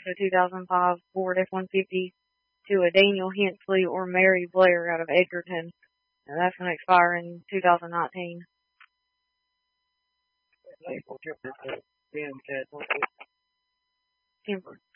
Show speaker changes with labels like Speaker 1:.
Speaker 1: a 2005 Ford F-150 to a Daniel Hensley or Mary Blair out of Edgerton. And that's going to expire in 2019. Temper.